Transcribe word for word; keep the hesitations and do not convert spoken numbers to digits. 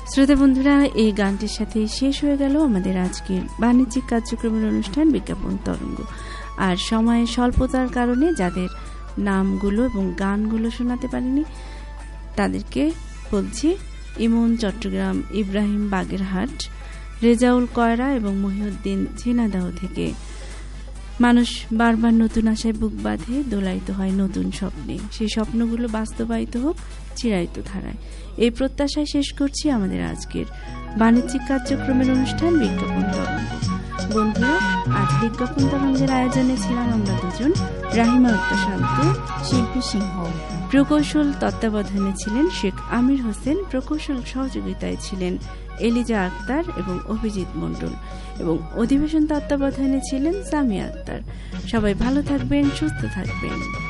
শ্রোতা বন্ধুরা, এই গানটির সাথে শেষ হয়ে গেল আমাদের আজকের বাণিজ্যিক কার্যক্রমের অনুষ্ঠান বিজ্ঞাপন তরঙ্গ। আর সময়ের স্বল্পতার কারণে যাদের নামগুলো এবং গানগুলো শোনাতে পারিনি তাদেরকে বলছি ইমন চট্টগ্রাম, ইব্রাহিম বাগেরহাট, রেজাউল কয়রা এবং মহিউদ্দিন ঝিনাইদহ থেকে। মানুষ বারবার নতুন আশায় বুক বাঁধে, দোলাইতে হয় নতুন স্বপ্নে। সেই স্বপ্নগুলো বাস্তবায়িত হোক চিরায়িত ধারায়, এই প্রত্যাশায় শেষ করছি আমাদের আজকের বাণিজ্যিক কার্যক্রমের অনুষ্ঠান বিজ্ঞাপন তরঙ্গ। বন্ধুরা, আজ বিজ্ঞাপন তরঙ্গের আয়োজনে ছিলাম আমরা দুজন, রাহিমা আক্তার শান্ত, শিল্পী সিংহ। প্রকৌশল তত্ত্বাবধানে ছিলেন শেখ আমির হোসেন, প্রকৌশল সহযোগিতায় ছিলেন এলিজা আক্তার এবং অভিজিৎ মণ্ডল, এবং অধিবেশন তত্ত্বাবধানে ছিলেন সামিয়া আক্তার। সবাই ভালো থাকবেন, সুস্থ থাকবেন।